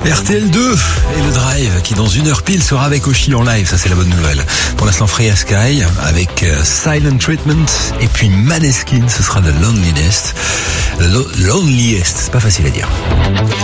RTL2 et le Drive qui dans une heure pile sera avec Oshi en live, ça c'est la bonne nouvelle. Pour l'instant Freya Sky avec Silent Treatment et puis Maneskin, ce sera The Loneliest. Loneliest, c'est pas facile à dire.